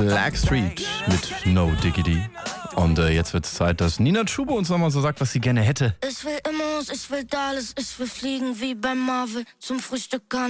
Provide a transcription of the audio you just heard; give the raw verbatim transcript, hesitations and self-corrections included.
Blackstreet mit No Diggity. Und äh, jetzt wird es Zeit, dass Nina Chuba uns nochmal so sagt, was sie gerne hätte. Ich will Immos, ich will Dallas, ich will fliegen wie bei Marvel zum Frühstück.